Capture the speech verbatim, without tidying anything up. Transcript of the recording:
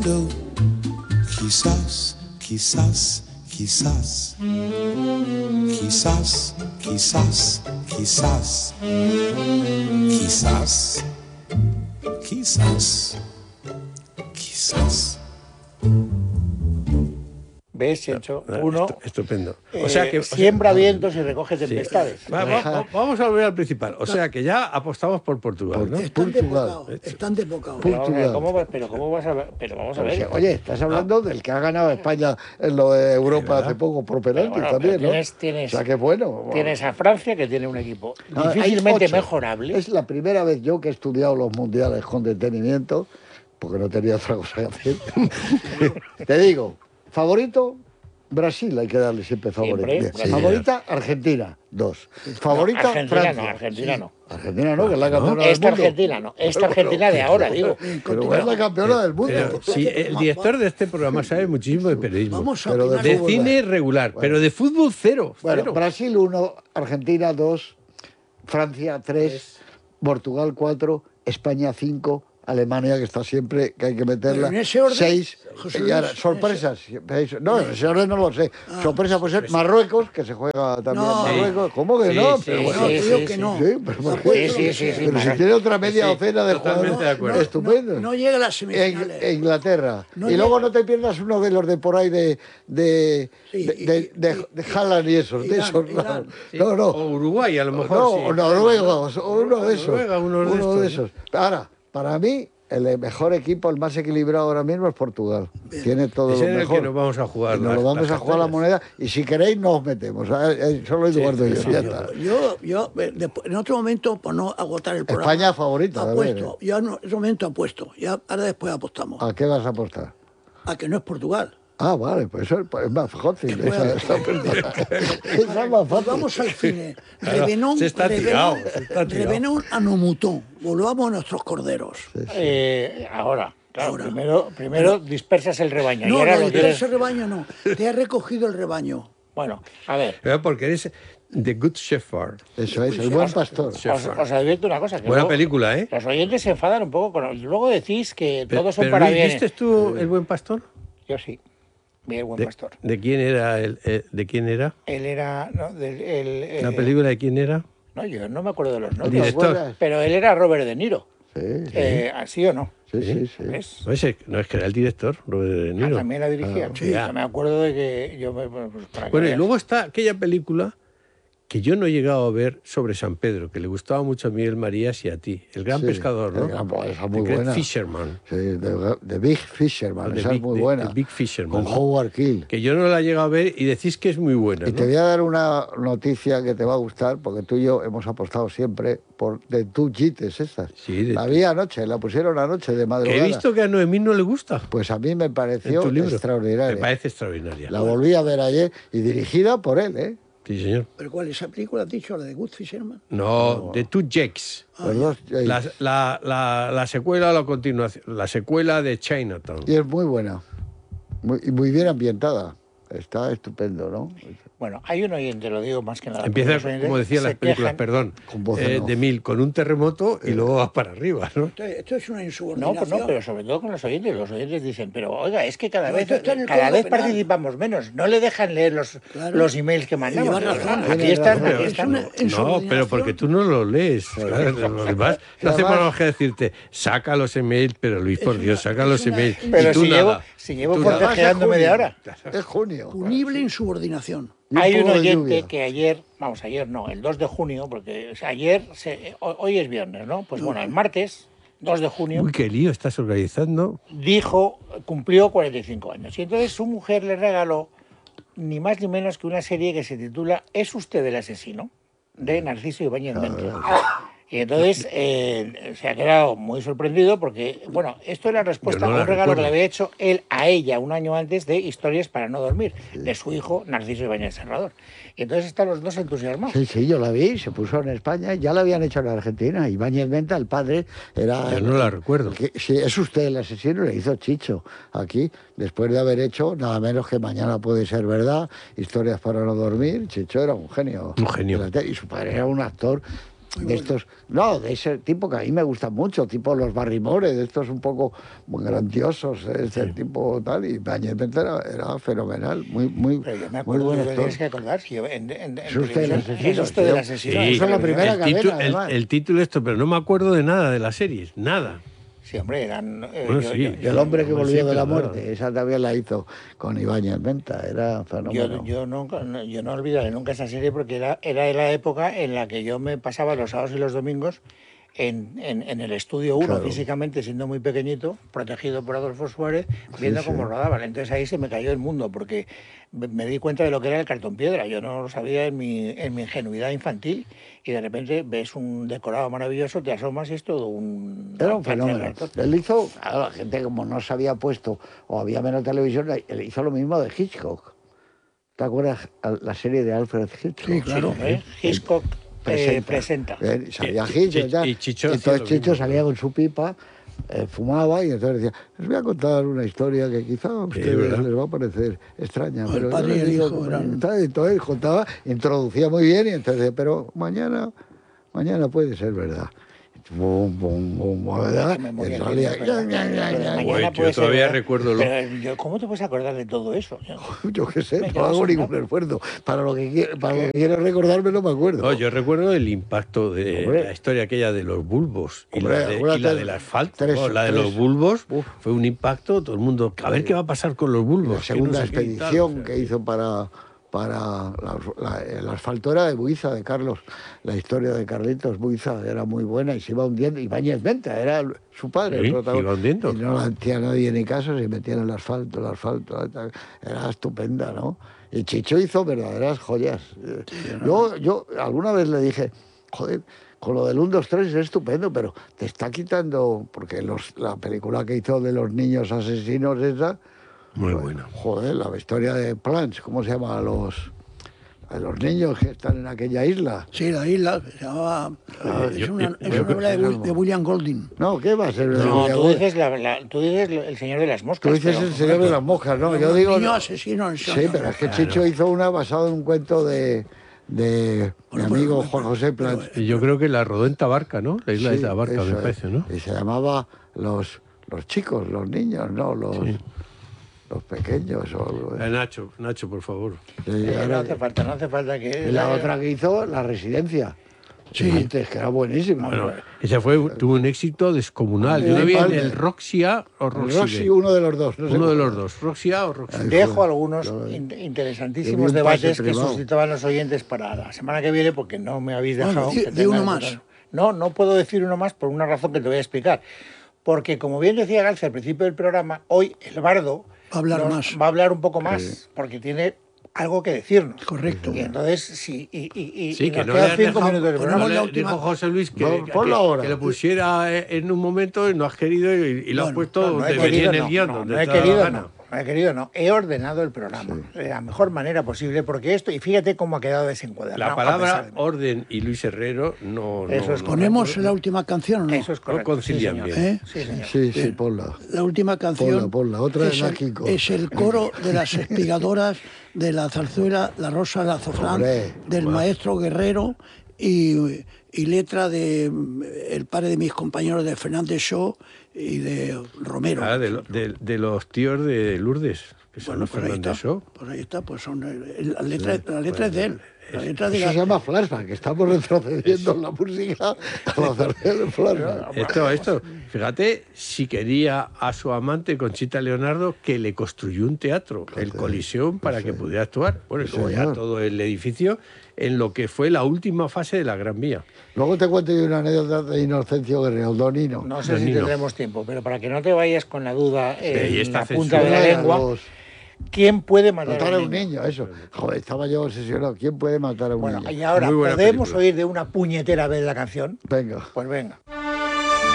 do. Quizás, quizás, quizás. Quizás, quizás, quizás. Quizás, quizás, quizás. ¿Ves, Chencho? Uno estupendo. O sea que, eh, siembra o sea, vientos y recoge tempestades. Sí. Va, va, vamos a volver al principal. O sea que ya apostamos por Portugal, ¿no? Están desbocados. Están desbocados. Pero, ¿cómo, pero cómo vas a ver? Pero vamos a ver. Oye, estás hablando ah. del que ha ganado España en lo de Europa hace poco por penalti bueno, también, ¿no? Tienes, tienes, o sea que bueno. Tienes a Francia, que tiene un equipo no, difícilmente mejorable. Es la primera vez yo que he estudiado los mundiales con detenimiento, porque no tenía otra cosa que hacer. Te digo, favorito. Brasil hay que darle siempre favorito. Siempre, sí, favorita, Argentina, dos. Favorita, no, Argentina Francia. No, Argentina no. Argentina no, que es la campeona no, del esta mundo. Argentina no, esta Argentina pero, de ahora, digo. Pero es la campeona del mundo. Pero, sí, el director de este programa sabe muchísimo de periodismo. Vamos a pero de, de cine regular, bueno. pero de fútbol cero. Bueno, cero. Brasil uno, Argentina dos, Francia tres, Portugal cuatro, España cinco. Alemania, que está siempre, que hay que meterla. En ese orden, seis. José Y ahora, sorpresas. Ese... No, en ese orden no lo sé. Ah, sorpresa puede ser Marruecos, que se juega también no. Marruecos. Sí. ¿Cómo que sí, no? Sí, pero bueno, sí, digo sí, que sí. no. Sí, pero, sí, sí, sí, sí, pero si tiene otra media sí, docena de jugadores. De acuerdo. Estupendo. No, no llega a las semifinales. En, Inglaterra. No y llega. luego no te pierdas uno de los de por ahí de de sí, de, de, de, de, de Haaland y esos. Irán, de esos Irán. Sí. no, no. O Uruguay, a lo mejor. No, sí. o noruegos, o uno de esos. Noruega, uno de uno de estos. esos. Ahora, para mí, el mejor equipo, el más equilibrado ahora mismo es Portugal. Bien. Tiene todo Ese lo es mejor. El que nos vamos a jugar. Y nos lo vamos a jugar la moneda y si queréis nos metemos. Solo Eduardo sí, y yo. Sí, yo, yo, yo después, en otro momento, por no agotar el programa. España favorita. Apuesto. Yo en otro momento apuesto. Ya, ahora después apostamos. ¿A qué vas a apostar? A que no es Portugal. Ah, vale, pues eso es más fácil. Esa, esa esa es más fácil. Vamos al cine. Claro, Revenón, se está tirado. Revenón a Nomutón. Volvamos a nuestros corderos. Sí, sí. Eh, ahora. Claro, ahora. Primero, primero pero, dispersas el rebaño. No, y ahora no lo dispersas quieres... el rebaño no. Te has recogido el rebaño. Bueno, a ver. Pero porque eres The Good Shepherd. Eso es, el buen pastor. Os, os advierto una cosa. Que Buena luego, película, ¿eh? Los oyentes se enfadan un poco. Con, luego decís que pero, todos son pero para Luis, bien. ¿Viste tú El Buen Pastor? Yo sí. Vi El Buen de, Pastor. ¿De quién era? El, el, ¿De quién era? Él era... No, de, el, el, ¿La película de quién era? No, yo no me acuerdo de los nombres. El director. Pero él era Robert De Niro. Sí, sí. Eh, ¿Sí o no? Sí, sí, sí. ¿Ves? No, ese, no, es que era el director, Robert De Niro. Ah, también la dirigía. Ah, sí, ya. Yo me acuerdo de que... Yo, pues, para bueno, que y luego está aquella película que yo no he llegado a ver sobre San Pedro, que le gustaba mucho a Miguel Marías y a ti. El gran sí, pescador, ¿no? El gran, esa muy The buena. Fisherman. Sí, The, the Big Fisherman, The esa big, es muy the, buena. The Big Fisherman. Con Howard Keel. Que yo no la he llegado a ver y decís que es muy buena, Y ¿no? te voy a dar una noticia que te va a gustar, porque tú y yo hemos apostado siempre por de Two Gites estas. Sí, de la vi anoche, la pusieron anoche de madrugada. Que he visto que a Noemí no le gusta. Pues a mí me pareció extraordinaria. Me parece extraordinaria. La volví a ver ayer y dirigida por él, ¿eh? Sí, señor. ¿Pero cuál? ¿Esa película has dicho? ¿La de Good Fisherman? No, no. The Two Jakes. Ah, Los dos Jakes. La, la, la, la secuela o la continuación. La secuela de Chinatown. Y es muy buena. Muy, muy bien ambientada. Está estupendo, ¿no? Bueno, hay un oyente, lo digo más que nada. Empieza, como decían las películas, quejan, perdón, con eh, de Mil, con un terremoto y eh. luego vas para arriba, ¿no? Esto, esto es una insubordinación. No, pues no, pero sobre todo con los oyentes. Los oyentes dicen, pero oiga, es que cada no, vez, cada vez participamos menos. No le dejan leer los, claro. los emails que mandamos. Razón, aquí están, aquí están. No, pero porque tú no los lees. Claro, los demás no hacemos más que decirte, saca los emails, pero Luis, por Dios, una, saca los una, emails. Pero y tú si, nada. llevo, si llevo cortejeando media hora. Es junio. Punible insubordinación. Un Hay un oyente lluvia. que ayer, vamos, ayer no, el dos de junio, porque o sea, ayer, se, hoy es viernes, ¿no? Pues bueno, el martes, dos de junio... Uy, qué lío estás organizando. Dijo, cumplió cuarenta y cinco años. Y entonces su mujer le regaló ni más ni menos que una serie que se titula ¿Es usted el asesino? De Narciso Ibáñez Menta. Y entonces eh, se ha quedado muy sorprendido porque, bueno, esto era respuesta no a un regalo recuerdo. que le había hecho él a ella un año antes de Historias para no dormir, de su hijo Narciso Ibáñez Serrador. Y entonces están los dos entusiasmados. Sí, sí, yo la vi, se puso en España, ya la habían hecho en Argentina. Ibáñez Menta, el padre, era... Yo no la recuerdo. Que, sí, es usted el asesino, le hizo Chicho aquí, después de haber hecho nada menos que Mañana puede ser verdad, Historias para no dormir. Chicho era un genio. Un genio. Y su padre era un actor de estos, no, de ese tipo que a mí me gustan mucho, tipo los Barrymore, de estos un poco muy grandiosos, ese sí. tipo tal, y Ibáñez era, era fenomenal, muy, muy, Pero yo me muy acuerdo buen que actor. tienes que acordar, si yo en, en, en Es usted el televisión- asesino, es usted el tío. asesino. Sí, Esa es la primera el, cadena, título, el, además. el título esto, pero no me acuerdo de nada de las series, nada. Sí, hombre, eran... eh, Bueno, yo- sí. yo- Y el hombre que Hombre, volvió sí, de la pero nada. muerte, esa también la hizo con Ibáñez Menta, era Yo, fenómeno. yo, nunca, no, yo no olvidaré nunca esa serie porque era, era la época en la que yo me pasaba los sábados y los domingos en, en, en el estudio uno, Claro. físicamente siendo muy pequeñito, protegido por Adolfo Suárez, viendo sí. cómo rodaban. Entonces ahí se me cayó el mundo porque me, me di cuenta de lo que era el cartón piedra. Yo no lo sabía en mi, en mi ingenuidad infantil y de repente ves un decorado maravilloso, te asomas y es todo un... Era un una cancha de fenómeno. cartón. Él hizo, claro, la gente como no se había puesto o había menos televisión, él hizo lo mismo de Hitchcock. ¿Te acuerdas la serie de Alfred Hitchcock? Sí, claro. ¿Eh? Hitchcock eh, presenta. Eh, salía Y- Hitchcock y- ya. y Chicho hacía entonces lo Chicho mismo, salía ¿no? con su pipa, eh, fumaba y entonces decía, les voy a contar una historia que quizá a ustedes ¿verdad? les va a parecer extraña. El pero yo padre les y el digo hijo que- eran- entonces, entonces contaba, introducía muy bien y entonces decía, pero mañana, mañana puede ser verdad. Bum, bum, bum, ¿verdad? Qué memoria Y salía, tienes, ya, ¿verdad? ya, ya, Pero ya, mañana Güey, yo puede ser todavía verdad. recuerdo lo- Pero yo, ¿cómo te puedes acordar de todo eso? Yo- yo qué sé, Me no quedo hago asombrado. ningún esfuerzo. Para lo que quiero, para lo que quiero recordarme no me acuerdo. No, yo recuerdo el impacto de Hombre. la historia aquella de los bulbos y, Hombre, la, de, y acuérdate, la del asfalto. tres, ¿no? La de tres. los bulbos Uf. fue un impacto, todo el mundo, a ver qué va a pasar con los bulbos. La que segunda no sé qué y tal, expedición o sea, que hizo para, para la, la- el asfalto era de Buiza, de Carlos. La historia de Carlitos Buiza era muy buena y se iba hundiendo. Ibáñez Menta era el- su padre, Sí, el protagonista. iba hundiendo. Y no le hacía nadie ni caso, se metía en el asfalto, el asfalto. tal. Era estupenda, ¿no? Y Chicho hizo verdaderas joyas. Eh, Yo, yo alguna vez le dije, joder, con lo del uno, dos, tres es estupendo, pero te está quitando, porque los, la película que hizo de los niños asesinos esa, Muy buena. joder, la historia de Plants, ¿cómo se llama? Los, a los niños que están en aquella isla. Sí, la isla se llamaba... Ah, es yo- una, yo- es yo una novela de, creo Wi- que- de William Golding. No, ¿qué va a ser? No, Yo- tú dices, la, la- tú dices el señor de las moscas. tú dices pero- el señor de las moscas, ¿no? Yo Un digo... niño asesino en Sí, serio. pero es que Chicho hizo una basada en un cuento de, de mi Bueno, amigo pero- Juan José Plants. Y yo creo que la rodó en Tabarca, ¿no? La isla Sí, de Tabarca, eso me es. parece, ¿no? Y se llamaba Los, los chicos, los niños, ¿no? Los, los pequeños. O, algo, Eh, ¿eh? Nacho, Nacho, por favor. Sí, Eh, no ahora- hace falta, no hace falta que... y la otra que hizo, La Residencia. Sí. Antes, que era buenísima. Bueno, ese fue, tuvo un éxito descomunal. Yo Muy lo vi en padre. el Roxia o El Roxy. Roxy, uno de los dos. No sé Uno de cuál. los dos, Roxia o Roxy. Dejo algunos Yo- in- yo vi interesantísimos un debates pase que privado. suscitaban los oyentes para la semana que viene, porque no me habéis Bueno, dejado... di- que di uno tenga- más. No, no puedo decir uno más por una razón que te voy a explicar. Porque, como bien decía García al principio del programa, hoy el bardo Va a hablar nos más. va a hablar un poco más, porque tiene algo que decirnos. Correcto. Y entonces, sí, y, y, y, Sí, y que nos no quedan le has cinco dejado- minutos de ponemos programa. la Le última- dijo José Luis que, No, que- ponlo que- ahora. que lo pusiera en un momento y no has querido y, y lo has Bueno, puesto No, no donde he venía querido, en el no, guión, no, donde no he te daba la querido, gana. no. No he querido, no. He ordenado el programa de la mejor manera posible, porque esto, y fíjate cómo ha quedado desencuadrado. La a pesar palabra de mí. orden y Luis Herrero no... Eso no- es no- ¿Ponemos la última canción o no? Eso es correcto. concilian sí, señor. bien. ¿Eh? Sí, señor. Sí, sí, ponla. La última canción Ponla, ponla, otra de es, Nat King el, Cole. es el coro de las espigadoras de la zarzuela La Rosa de Azafrán, Hombre, del maestro Guerrero y, y letra de mm, el padre de mis compañeros de Fernández Shaw y de Romero. Ah, de, lo- de- de los tíos de Lourdes, que son Bueno, los pues ahí Fernández está, Shaw. pues ahí está, pues son eh, la letra, la letra es de él. La letra de Eso la- se llama flashback, que estamos retrocediendo en la música a la zarzuela del flashback. Esto, esto. Fíjate, si quería a su amante Conchita Leonardo, que le construyó un teatro, el Colisión, para que pudiera actuar. Bueno, y Sí, luego ya señor. todo el edificio en lo que fue la última fase de la Gran Vía. Luego te cuento yo una anécdota de Inocencio Guerrero, Donino. No sé si Nino. tendremos tiempo, pero para que no te vayas con la duda y en esta la punta de censura la de lengua, los- ¿quién puede matar, Matar a a un un niño? niño, eso. Joder, estaba yo obsesionado. ¿Quién puede matar a un Bueno, niño? y ahora, Muy buena ¿podemos película. oír de una puñetera vez la canción? Venga. Pues venga.